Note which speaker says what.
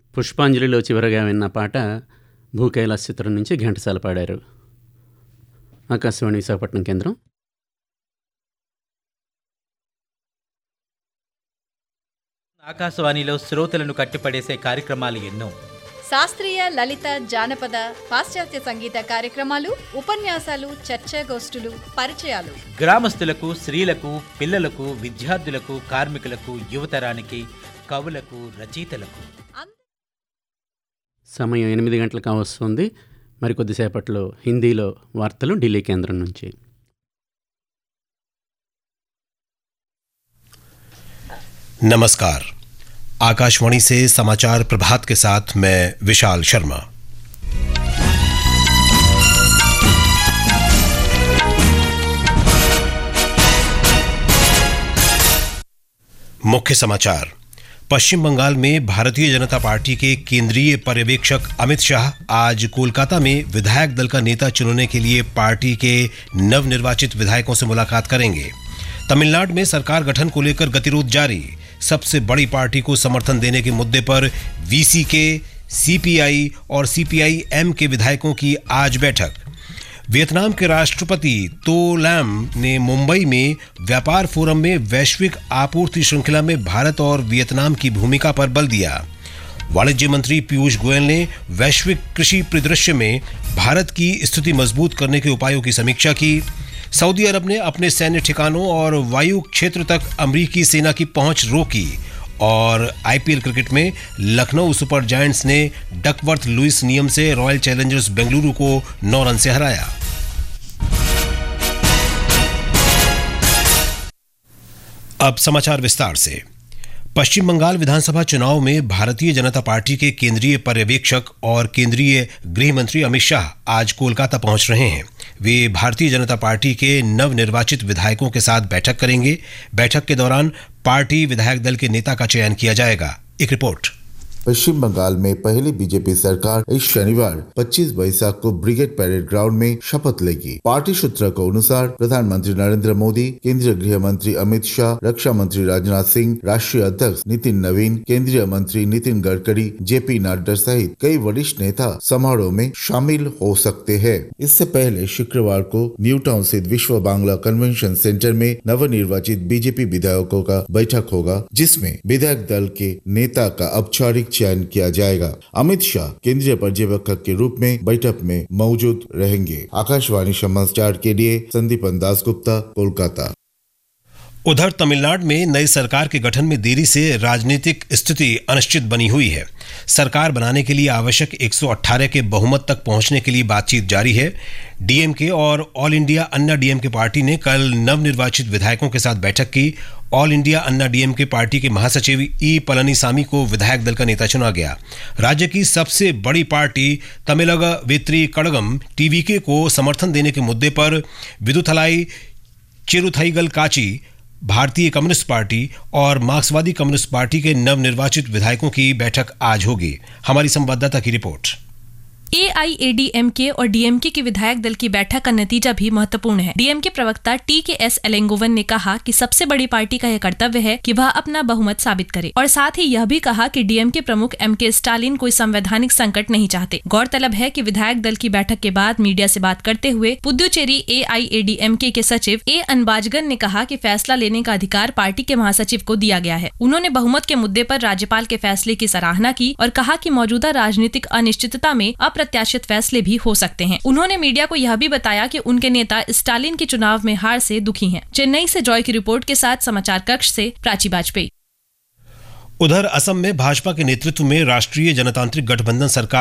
Speaker 1: పుష్పాంజలిలో చివరగా విన్న పాట భూకైలాస్ చిత్రం నుంచి ఘంటసాల పాడారు. ఆకాశవాణి విశాఖపట్నం కేంద్రం.
Speaker 2: ఆకాశవాణిలో శ్రోతలను కట్టిపడేసే కార్యక్రమాలు ఎన్నో.
Speaker 3: శాస్త్రీయ, లలిత, జానపద, పాశ్చాత్య సంగీత కార్యక్రమాలు, ఉపన్యాసాలు, చర్చాగోష్ఠులు, పరిచయాలు.
Speaker 2: గ్రామస్తులకు, స్త్రీలకు, పిల్లలకు, విద్యార్థులకు, కార్మికులకు, యువతరానికి, కవులకు, రచయితలకు.
Speaker 1: సమయం 8 గంటలు కావస్తుంది. మరికొద్దిసేపట్లో హిందీలో వార్తలు ఢిల్లీ కేంద్రం నుంచి.
Speaker 4: नमस्कार। आकाशवाणी से समाचार प्रभात के साथ मैं विशाल शर्मा। मुख्य समाचार। पश्चिम बंगाल में भारतीय जनता पार्टी के केंद्रीय पर्यवेक्षक अमित शाह आज कोलकाता में विधायक दल का नेता चुनने के लिए पार्टी के नवनिर्वाचित विधायकों से मुलाकात करेंगे। तमिलनाडु में सरकार गठन को लेकर गतिरोध जारी। सबसे बड़ी पार्टी को समर्थन देने के मुद्दे पर वीसीके, सीपीआई और सीपीआई-एम के विधायकों की आज बैठक। वियतनाम के राष्ट्रपति तो लैम ने मुंबई में व्यापार फोरम में वैश्विक आपूर्ति श्रृंखला में भारत और वियतनाम की भूमिका पर बल दिया। वाणिज्य मंत्री पीयूष गोयल ने वैश्विक कृषि परिदृश्य में भारत की स्थिति मजबूत करने के उपायों की समीक्षा की। सऊदी अरब ने अपने सैन्य ठिकानों और वायु क्षेत्र तक अमेरिकी सेना की पहुंच रोकी। और आईपीएल क्रिकेट में लखनऊ सुपर जायंट्स ने डकवर्थ लुइस नियम से रॉयल चैलेंजर्स बेंगलुरु को 9 रन से हराया। अब समाचार विस्तार से। पश्चिम बंगाल विधानसभा चुनाव में भारतीय जनता पार्टी के केंद्रीय पर्यवेक्षक और केंद्रीय गृह मंत्री अमित शाह आज कोलकाता पहुंच रहे हैं। वे भारतीय जनता पार्टी के नवनिर्वाचित विधायकों के साथ बैठक करेंगे। बैठक के दौरान पार्टी विधायक दल के नेता का चयन किया जाएगा। एक रिपोर्ट।
Speaker 5: पश्चिम बंगाल में पहली बीजेपी सरकार इस शनिवार 25 वैशाख को ब्रिगेड परेड ग्राउंड में शपथ लेगी। पार्टी सूत्रों के अनुसार प्रधानमंत्री नरेंद्र मोदी, केंद्रीय गृह मंत्री अमित शाह, रक्षा मंत्री राजनाथ सिंह, राष्ट्रीय अध्यक्ष नितिन नवीन, केंद्रीय मंत्री नितिन गडकरी, जेपी नड्डा सहित कई वरिष्ठ नेता समारोह में शामिल हो सकते हैं। इससे पहले शुक्रवार को न्यू टाउन स्थित विश्व बांग्ला कन्वेंशन सेंटर में नवनिर्वाचित बीजेपी विधायकों का बैठक होगा, जिसमें विधायक दल के नेता का औपचारिक चयन किया जाएगा। अमित शाह केंद्रीय पर्यवेक्षक के रूप में बैठक में मौजूद रहेंगे। आकाशवाणी समाचार के लिए संदीपन दासगुप्ता, कोलकाता।
Speaker 4: उधर तमिलनाडु में नई सरकार के गठन में देरी से राजनीतिक स्थिति अनिश्चित बनी हुई है। सरकार बनाने के लिए आवश्यक 118 के बहुमत तक पहुंचने के लिए बातचीत जारी है। डीएमके और ऑल इंडिया अन्ना डीएमके पार्टी ने कल नवनिर्वाचित विधायकों के साथ बैठक की। ऑल इंडिया अन्ना डीएमके पार्टी के महासचिव ई पलनीसामी को विधायक दल का नेता चुना गया। राज्य की सबसे बड़ी पार्टी तमिलग वेत्री कड़गम टीवीके को समर्थन देने के मुद्दे पर विदुथलाई चिरुथाईगल काची, भारतीय कम्युनिस्ट पार्टी और मार्क्सवादी कम्युनिस्ट पार्टी के नवनिर्वाचित विधायकों की बैठक आज होगी। हमारी संवाददाता की रिपोर्ट।
Speaker 6: एआईएडीएमके और डीएमके के विधायक दल की बैठक का नतीजा भी महत्वपूर्ण है। डीएमके प्रवक्ता टीकेएस एलेंगोवन ने कहा कि सबसे बड़ी पार्टी का यह कर्तव्य है कि वह अपना बहुमत साबित करे और साथ ही यह भी कहा कि डीएमके प्रमुख एमके स्टालिन कोई संवैधानिक संकट नहीं चाहते। गौरतलब है कि विधायक दल की बैठक के बाद मीडिया से बात करते हुए पुदुचेरी एआईएडीएमके के सचिव ए अनबाजगन ने कहा कि फैसला लेने का अधिकार पार्टी के महासचिव को दिया गया है। उन्होंने बहुमत के मुद्दे पर राज्यपाल के फैसले की सराहना की और कहा कि मौजूदा राजनीतिक अनिश्चितता में अप्रत्याशित फैसले भी हो सकते हैं। उन्होंने मीडिया को यह भी बताया कि उनके नेता स्टालिन के चुनाव में हार से दुखी हैं। चेन्नई से जॉय की रिपोर्ट के साथ समाचार कक्ष से प्राची बाजपेयी।
Speaker 4: उधर असम में भाजपा के नेतृत्व में राष्ट्रीय जनतांत्रिक गठबंधन सरकार